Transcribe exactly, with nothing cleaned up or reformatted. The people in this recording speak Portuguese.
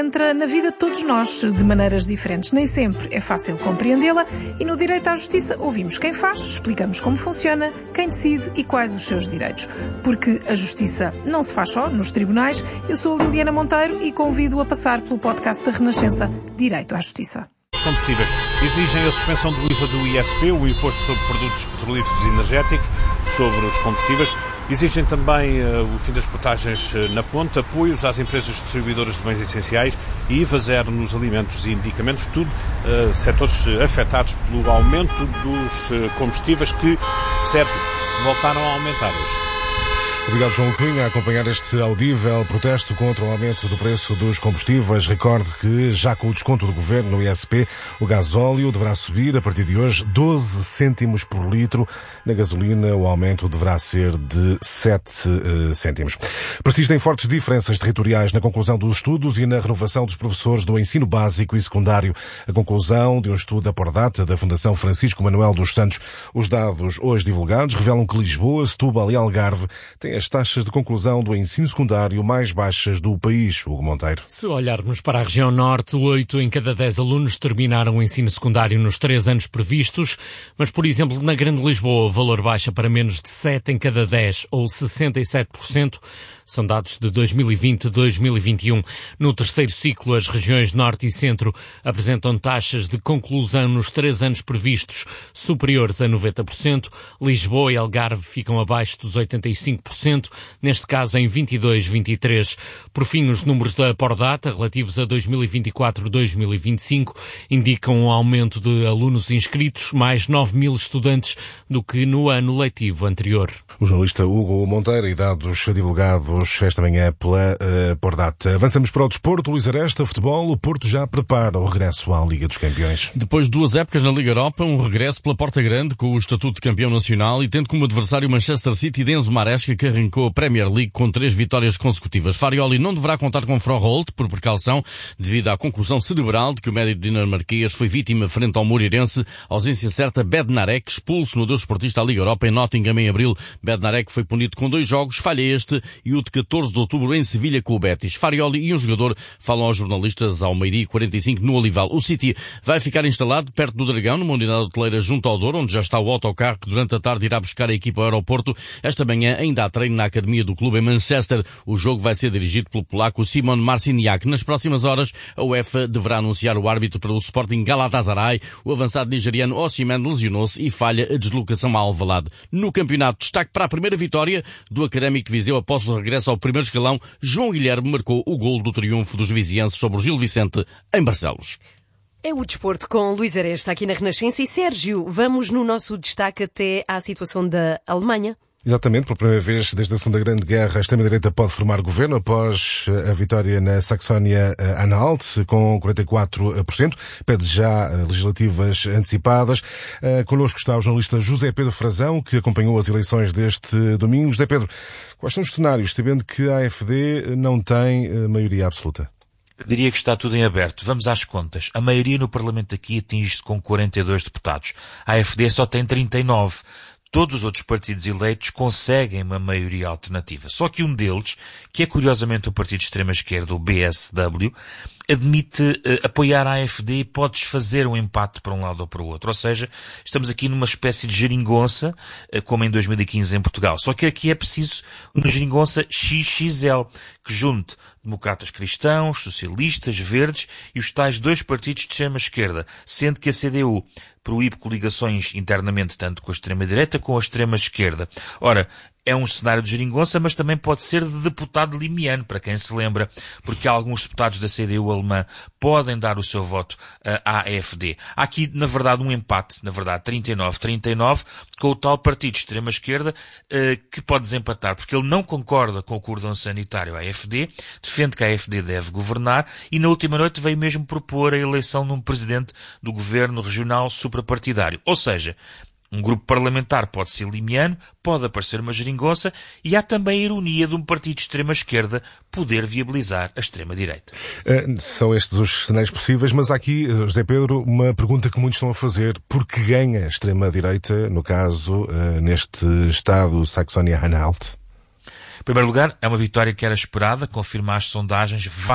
Entra na vida de todos nós, de maneiras diferentes. Nem sempre é fácil compreendê-la e no direito à justiça ouvimos quem faz, explicamos como funciona, quem decide e quais os seus direitos. Porque a justiça não se faz só nos tribunais. Eu sou a Liliana Monteiro e convido a passar pelo podcast da Renascença Direito à Justiça. Os combustíveis exigem a suspensão do I V A do I S P, o Imposto sobre Produtos Petrolíferos e Energéticos, sobre os combustíveis. Exigem também uh, o fim das portagens uh, na ponta, apoios às empresas distribuidoras de bens essenciais e I V A zero nos alimentos e medicamentos, tudo uh, setores uh, afetados pelo aumento dos uh, combustíveis que, Sérgio, voltaram a aumentar hoje. Obrigado, João Cunha, a acompanhar este audível protesto contra o aumento do preço dos combustíveis. Recorde que, já com o desconto do Governo no I S P, o gasóleo deverá subir, a partir de hoje, doze cêntimos por litro. Na gasolina, o aumento deverá ser de sete uh, cêntimos. Persistem fortes diferenças territoriais na conclusão dos estudos e na renovação dos professores do ensino básico e secundário. A conclusão de um estudo da Pordata, da Fundação Francisco Manuel dos Santos. Os dados hoje divulgados revelam que Lisboa, Setúbal e Algarve têm as taxas de conclusão do ensino secundário mais baixas do país. Hugo Monteiro. Se olharmos para a região norte, oito em cada dez alunos terminaram o ensino secundário nos três anos previstos, mas, por exemplo, na Grande Lisboa, o valor baixa para menos de sete em cada dez, ou sessenta e sete por cento. São dados de dois mil e vinte a dois mil e vinte e um. No terceiro ciclo, as regiões norte e centro apresentam taxas de conclusão nos três anos previstos superiores a noventa por cento. Lisboa e Algarve ficam abaixo dos oitenta e cinco por cento, neste caso em vinte e dois a vinte e três. Por fim, os números da Pordata, relativos a dois mil e vinte e quatro a dois mil e vinte e cinco, indicam um aumento de alunos inscritos, mais nove mil estudantes do que no ano letivo anterior. O jornalista Hugo Monteiro e dados divulgados esta manhã pela uh, Pordata. Avançamos para o desporto. Luís Aresta, futebol. O Porto já prepara o regresso à Liga dos Campeões. Depois de duas épocas na Liga Europa, um regresso pela porta grande com o estatuto de campeão nacional e tendo como adversário o Manchester City de Enzo Maresca, que arrancou a Premier League com três vitórias consecutivas. Farioli não deverá contar com Froholt por precaução devido à concussão cerebral de que o médio dinamarquês foi vítima frente ao Moreirense. Ausência certa, Bednarek, expulso no Deus Esportista à Liga Europa em Nottingham em abril. Bednarek foi punido com dois jogos, falha este e o de catorze de outubro em Sevilha com o Betis. Farioli e um jogador falam aos jornalistas ao meio-dia e quarenta e cinco no Olival. O City vai ficar instalado perto do Dragão, numa unidade hoteleira junto ao Douro, onde já está o autocarro que durante a tarde irá buscar a equipa ao aeroporto. Esta manhã ainda há treino na academia do clube em Manchester. O jogo vai ser dirigido pelo polaco Simon Marciniak. Nas próximas horas, a UEFA deverá anunciar o árbitro para o Sporting Galatasaray. O avançado nigeriano Osimhen lesionou-se e falha a deslocação a Alvalade. No campeonato, destaque para a primeira vitória do Académico de Viseu após o regresso ao primeiro escalão. João Guilherme marcou o golo do triunfo dos vizienses sobre o Gil Vicente em Barcelos. É o desporto com Luís Aresta aqui na Renascença. E Sérgio, vamos no nosso destaque até à situação da Alemanha. Exatamente, pela primeira vez desde a Segunda Grande Guerra, a extrema-direita pode formar governo após a vitória na Saxónia-Anhalt, com quarenta e quatro por cento. Pede já legislativas antecipadas. Connosco está o jornalista José Pedro Frazão, que acompanhou as eleições deste domingo. José Pedro, quais são os cenários, sabendo que a AfD não tem maioria absoluta? Eu diria que está tudo em aberto. Vamos às contas. A maioria no Parlamento aqui atinge-se com quarenta e dois deputados. A AfD só tem trinta e nove. Todos os outros partidos eleitos conseguem uma maioria alternativa. Só que um deles, que é curiosamente o partido de extrema-esquerda, o B S W, admite uh, apoiar a AfD e pode desfazer um empate para um lado ou para o outro. Ou seja, estamos aqui numa espécie de geringonça, uh, como em dois mil e quinze em Portugal. Só que aqui é preciso uma geringonça X X L, que junte democratas cristãos, socialistas, verdes e os tais dois partidos de extrema-esquerda, sendo que a C D U proíbe coligações internamente tanto com a extrema-direita como com a extrema-esquerda. Ora, é um cenário de geringonça, mas também pode ser de deputado limiano, para quem se lembra, porque alguns deputados da C D U alemã podem dar o seu voto uh, à AfD. Há aqui, na verdade, um empate, na verdade, trinta e nove a trinta e nove, com o tal partido de extrema-esquerda, uh, que pode desempatar, porque ele não concorda com o cordão sanitário à AfD, defende que a AfD deve governar, e na última noite veio mesmo propor a eleição de um presidente do governo regional suprapartidário. Ou seja, um grupo parlamentar pode ser limiano, pode aparecer uma geringonça e há também a ironia de um partido de extrema-esquerda poder viabilizar a extrema-direita. Uh, são estes os cenários possíveis, mas há aqui, José Pedro, uma pergunta que muitos estão a fazer. Por que ganha a extrema-direita, no caso, uh, neste estado Saxónia-Anhalt? Em primeiro lugar, é uma vitória que era esperada, confirma as sondagens.